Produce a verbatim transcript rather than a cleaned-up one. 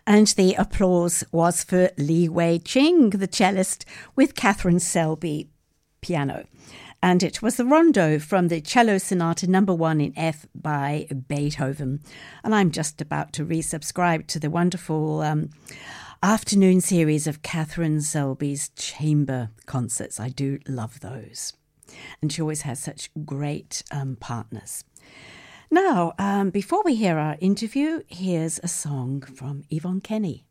And the applause was for Li Wei Ching, the cellist, with Catherine Selby piano. And it was the rondo from the Cello Sonata number one in F by Beethoven. And I'm just about to resubscribe to the wonderful um, afternoon series of Catherine Selby's chamber concerts. I do love those. And she always has such great um, partners. Now, um, before we hear our interview, here's a song from Yvonne Kenny.